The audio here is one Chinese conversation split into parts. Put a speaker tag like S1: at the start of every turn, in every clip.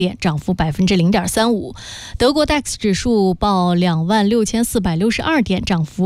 S1: 点，涨幅0.35%。德国 DAX 指数报26,462点，涨幅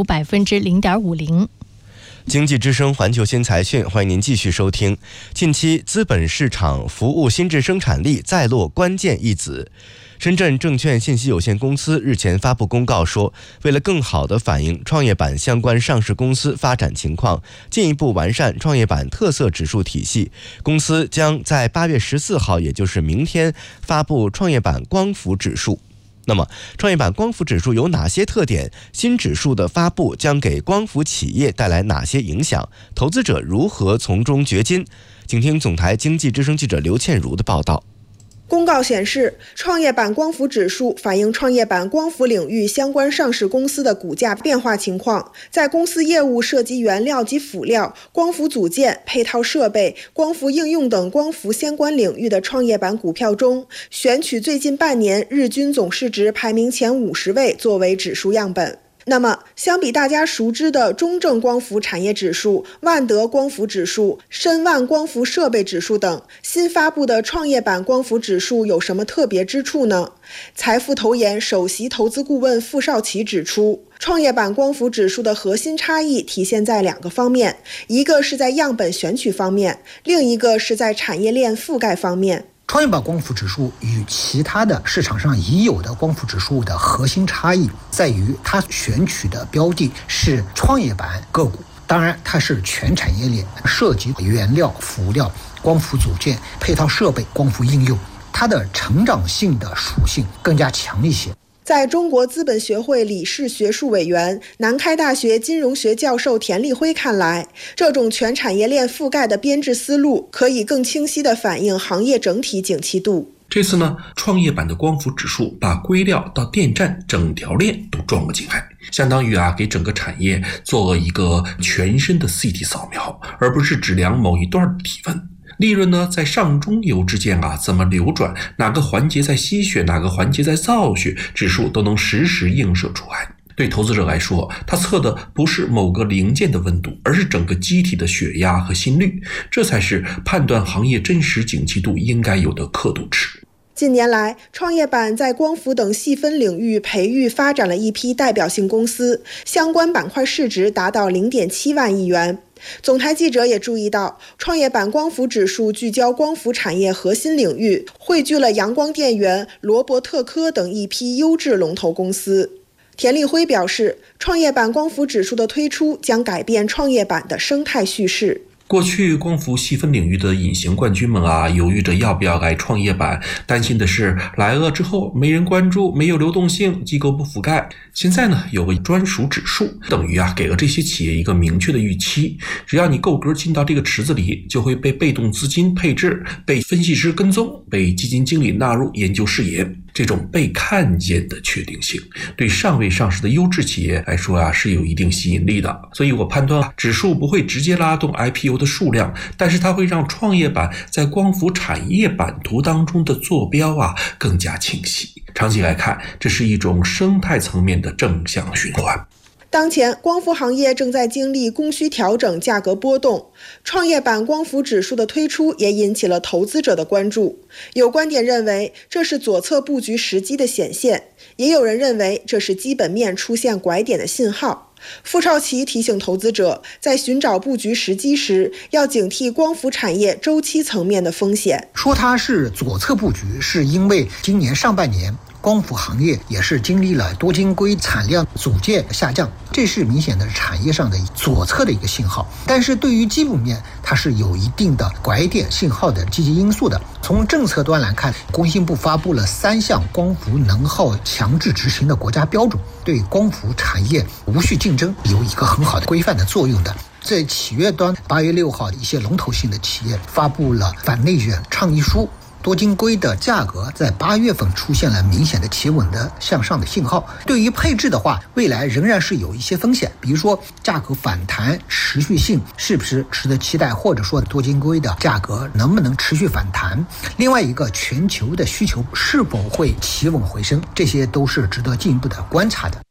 S1: 0.50%。
S2: 经济之声环球新财讯，欢迎您继续收听。近期资本市场服务新质生产力再落关键一子。深圳证券信息有限公司日前发布公告说，为了更好地反映创业板相关上市公司发展情况，进一步完善创业板特色指数体系，公司将在8月14号，也就是明天发布创业板光伏指数。那么，创业板光伏指数有哪些特点？新指数的发布将给光伏企业带来哪些影响？投资者如何从中掘金？请听总台经济之声记者刘倩茹的报道。
S3: 公告显示，创业板光伏指数反映创业板光伏领域相关上市公司的股价变化情况，在公司业务涉及原料及辅料、光伏组件、配套设备、光伏应用等光伏相关领域的创业板股票中，选取最近半年日均总市值排名前50位作为指数样本。那么，相比大家熟知的中证光伏产业指数、万德光伏指数、申万光伏设备指数等，新发布的创业板光伏指数有什么特别之处呢？财富投研首席投资顾问傅少奇指出，创业板光伏指数的核心差异体现在2个方面，一个是在样本选取方面，另一个是在产业链覆盖方面。
S4: 创业板光伏指数与其他的市场上已有的光伏指数的核心差异在于，它选取的标的是创业板个股，当然它是全产业链，涉及原料、辅料、光伏组件、配套设备、光伏应用，它的成长性的属性更加强一些。
S3: 在中国资本学会理事学术委员、南开大学金融学教授田立辉看来，这种全产业链覆盖的编制思路可以更清晰地反映行业整体景气度。
S5: 这次呢，创业板的光伏指数把硅料到电站整条链都装了进来，相当于给整个产业做了一个全身的 CT 扫描，而不是只量某一段的体温。利润呢，在上中游之间怎么流转，哪个环节在吸血，哪个环节在造血，指数都能实时映射出来。对投资者来说，它测的不是某个零件的温度，而是整个机体的血压和心率，这才是判断行业真实景气度应该有的刻度尺。
S3: 近年来，创业板在光伏等细分领域培育发展了一批代表性公司，相关板块市值达到0.7万亿元。总台记者也注意到，创业板光伏指数聚焦光伏产业核心领域，汇聚了阳光电源、罗伯特科等一批优质龙头公司。田立辉表示，创业板光伏指数的推出将改变创业板的生态叙事。
S5: 过去光伏细分领域的隐形冠军们犹豫着要不要来创业板，担心的是来了之后没人关注，没有流动性，机构不覆盖。现在呢，有个专属指数，等于给了这些企业一个明确的预期，只要你够格进到这个池子里，就会被被动资金配置，被分析师跟踪，被基金经理纳入研究视野。这种被看见的确定性，对尚未上市的优质企业来说是有一定吸引力的。所以我判断指数不会直接拉动 IPO 的数量，但是它会让创业板在光伏产业版图当中的坐标更加清晰。长期来看，这是一种生态层面的正向循环。
S3: 当前，光伏行业正在经历供需调整、价格波动，创业板光伏指数的推出也引起了投资者的关注。有观点认为这是左侧布局时机的显现，也有人认为这是基本面出现拐点的信号。傅少奇提醒投资者，在寻找布局时机时，要警惕光伏产业周期层面的风险。
S4: 说它是左侧布局，是因为今年上半年光伏行业也是经历了多晶硅产量组件下降，这是明显的产业上的左侧的一个信号。但是对于基本面，它是有一定的拐点信号的积极因素的。从政策端来看，工信部发布了3项光伏能耗强制执行的国家标准，对光伏产业无序竞争有一个很好的规范的作用的。在企业端，8月6号一些龙头性的企业发布了反内卷倡议书，多晶硅的价格在8月份出现了明显的企稳的向上的信号。对于配置的话，未来仍然是有一些风险，比如说价格反弹持续性是不是值得期待，或者说多晶硅的价格能不能持续反弹。另外一个，全球的需求是否会企稳回升，这些都是值得进一步的观察的。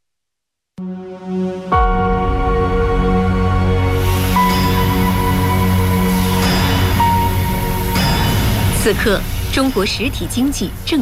S6: 此刻，中国实体经济正